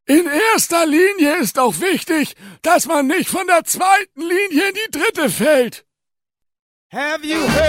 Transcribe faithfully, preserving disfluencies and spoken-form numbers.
In erster Linie ist auch wichtig, dass man nicht von der zweiten Linie in die dritte fällt. Have you heard?